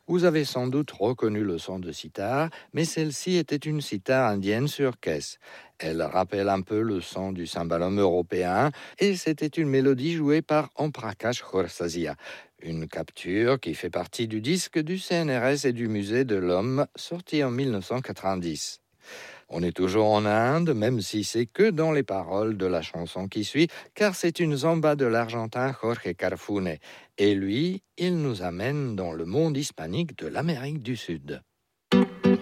Vous avez sans doute reconnu le son de sitar, mais celle-ci était une sitar indienne sur caisse. Elle rappelle un peu le son du cymbalum européen et c'était une mélodie jouée par Om Prakash Khorsazia. Une capture qui fait partie du disque du CNRS et du Musée de l'Homme, sorti en 1990. On est toujours en Inde, même si c'est que dans les paroles de la chanson qui suit, car c'est une zamba de l'Argentin Jorge Carfune. Et lui, il nous amène dans le monde hispanique de l'Amérique du Sud.